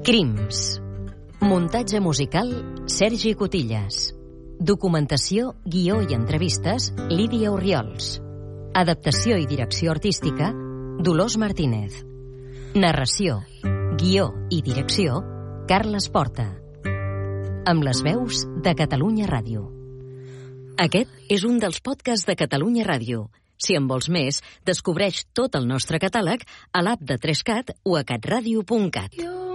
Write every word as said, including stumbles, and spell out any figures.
Crims. Muntatge musical, Sergi Cotillas. Documentació, guió i entrevistes, Lídia Orriols. Adaptació i direcció artística, Dolors Martínez. Narració, guió i direcció, Carles Porta. Amb les veus de Catalunya Ràdio. Aquest és un dels podcasts de Catalunya Ràdio. Si en vols més, descobreix tot el nostre catàleg a l'app de tres cat o a catradio punt cat.